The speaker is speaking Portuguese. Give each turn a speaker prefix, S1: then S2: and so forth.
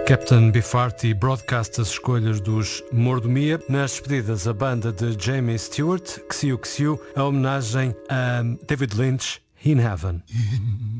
S1: Captain Beefheart broadcast as escolhas dos Mordomia. Nas despedidas, a banda de Jamie Stewart, Xiu Xiu, a homenagem a David Lynch, In Heaven.